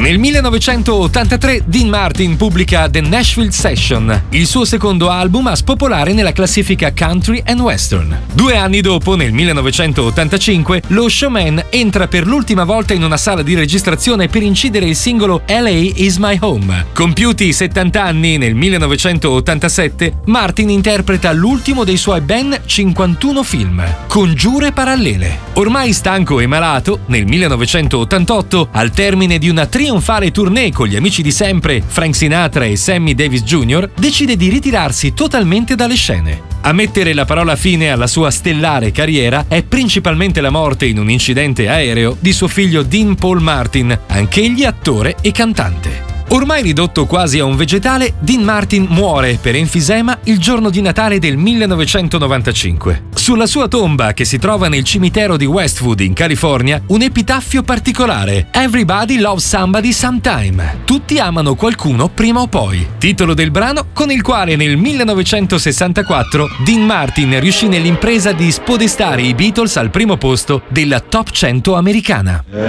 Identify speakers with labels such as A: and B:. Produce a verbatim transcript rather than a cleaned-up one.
A: Nel millenovecentottantatré Dean Martin pubblica The Nashville Session, il suo secondo album a spopolare nella classifica country and western. Due anni dopo, nel millenovecentottantacinque, lo showman entra per l'ultima volta in una sala di registrazione per incidere il singolo L A is my home. Compiuti settanta anni, nel millenovecentottantasette, Martin interpreta l'ultimo dei suoi ben cinquantuno film, Congiure parallele. Ormai stanco e malato, nel millenovecentottantotto, al termine di una trionfale tournée con gli amici di sempre, Frank Sinatra e Sammy Davis Junior, decide di ritirarsi totalmente dalle scene. A mettere la parola fine alla sua stellare carriera è principalmente la morte in un incidente aereo di suo figlio Dean Paul Martin, anch'egli attore e cantante. Ormai ridotto quasi a un vegetale, Dean Martin muore per enfisema il giorno di Natale del millenovecentonovantacinque. Sulla sua tomba, che si trova nel cimitero di Westwood in California, un epitaffio particolare: Everybody loves somebody sometime. Tutti amano qualcuno prima o poi. Titolo del brano con il quale nel millenovecentosessantaquattro Dean Martin riuscì nell'impresa di spodestare i Beatles al primo posto della top cento americana.